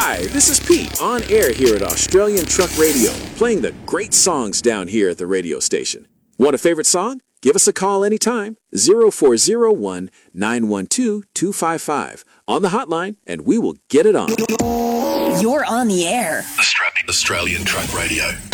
Hi, this is Pete on air here at Australian Truck Radio, playing the great songs down here at the radio station. Want a favorite song? Give us a call anytime, 0401 912 255 on the hotline, and we will get it on. You're on the air. Australian Truck Radio.